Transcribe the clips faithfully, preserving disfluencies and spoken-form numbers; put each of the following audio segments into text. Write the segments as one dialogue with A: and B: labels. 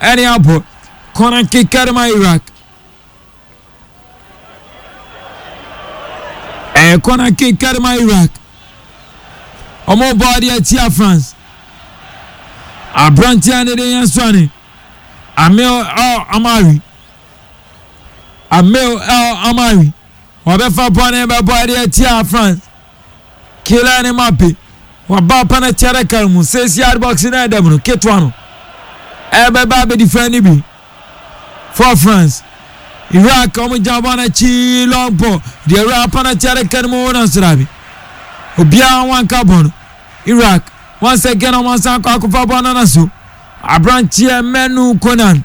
A: Any abo. Corner kick Karma Iraq. A corner kick Karma Iraq. Omo body at Tia France. A Brantian de Yanswani. A male El Amari. A male El Amari. Wabefa Bonne body at Tia France. Kylian Mbappé. Waba pana Tia Kalmu. Says yard box in Adamno. Ketwano. Ebe Babe defend bi. For France. Iraq omo jabana chi long ball. The Iraq pana Tia Kalmu na srabi. Obia wan carbon. Iraq once again on one side akufa banana so Abrantie Menu Conan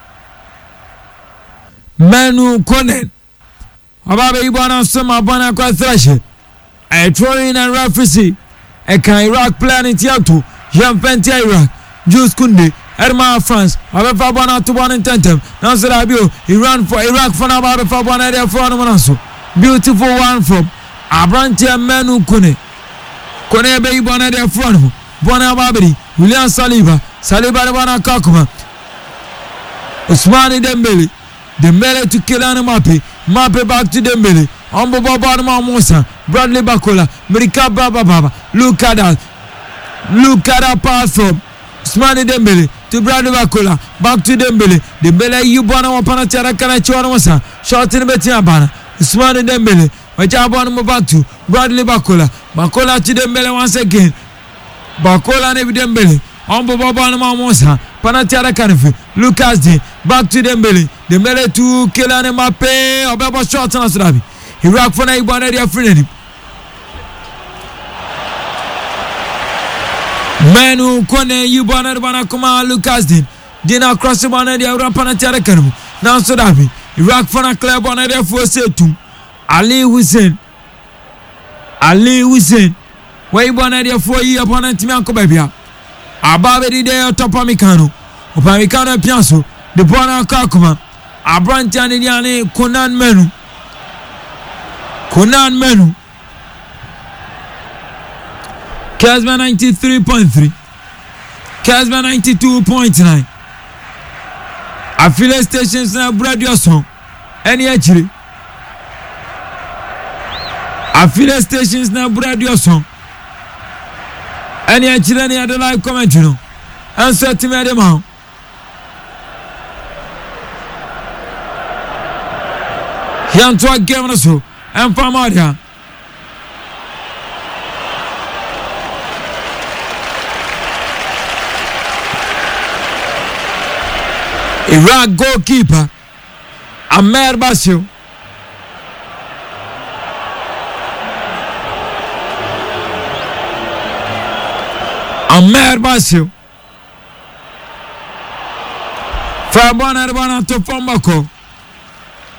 A: Menu Conan Ababe ibana so mabana kwa thrash I throwing and referee e kan Iraq planning tiato Jean Penti Iraq Jules Koundé Erma France Ababe bana to one intentem now Sarabio Iran for Iraq for Ababe for bana there for no so beautiful one from Abrantie Menu Conan Kone be ibana de front Bona Babiri William Saliba Saliba de Bana Kakuma Ousmane Dembele Dembele to Kylian Mbappé Mbappé back to Dembele Ombo Baba Musa Bradley Bakola Merika Baba Baba look at that look at that pass from Ousmane Dembele to Bradley Bakola back to Dembele Dembele you bona wapana chara kana chwana wasa shot in betia bana Ousmane Dembele Wajabana mo back to Bradley Bakola Bakola to Dembele once again Bakola ne Dembele Ombo Baba na Musa Panatiara Kanifi Lucas D back to Dembele Dembele to Kylian Mbappé Obeba shot na Srabi Iraq for na ibana dia friend Menu Kone ibana bana kuma Lucas D Dina cross ibana dia Iraq Panatiara Kanifi na Srabi Iraq for na club on dia for setum Ali Hussein Ali Hussein Why bona dia for yi opponent mi anko bia Ababe di de top Upamecano Upamecano pianso de bona Kakuma Abrantian di ane Conan Menu Conan Menu Casma ninety-three point three Casma ninety-two point nine Affiliate stations na radio song Any actually Affiliate stations na radio song Any actually any other live comment you know answer to me them out Yan to a game na so and Pamadia Iraq goalkeeper Amer Basio Amer Basio Fabana Bana to Pambako